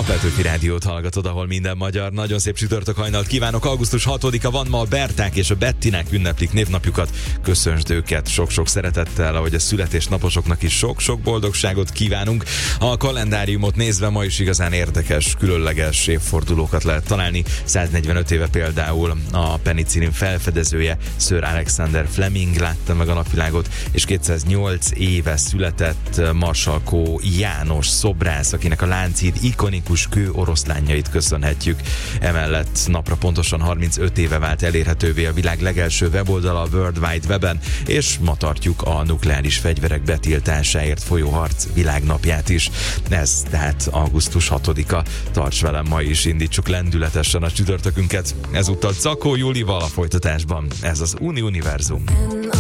A Petőfi Rádiót hallgatod, ahol minden magyar. Nagyon szép csütörtök hajnalt kívánok. Augusztus 6-a van ma, a Berták és a Bettinek ünneplik névnapjukat. Köszönsd őket sok-sok szeretettel, ahogy a születésnaposoknak is sok-sok boldogságot kívánunk. A kalendáriumot nézve ma is igazán érdekes, különleges évfordulókat lehet találni. 145 éve például a penicillin felfedezője, Sir Alexander Fleming látta meg a napvilágot, és 208 éve született Marsalkó János szobrász, akinek a Lánchíd ikonikus kőoroszlánjait köszönhetjük. Emellett napra pontosan 35 éve vált elérhetővé a világ legelső weboldala a World Wide Weben, és ma tartjuk a nukleáris fegyverek betiltásáért folyó harc világnapját is. Ez tehát augusztus 6-a. Tarts velem ma is, indítsuk lendületesen a csütörtökünket. Ezúttal Zakó Júlival a folytatásban. Ez az Univerzum.